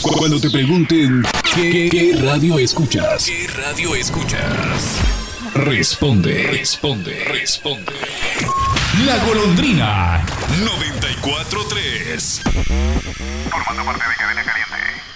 Cuando te pregunten ¿qué radio escuchas? ¿Qué radio escuchas? Responde. La Golondrina 94.3. Formando parte de Cadena Caliente.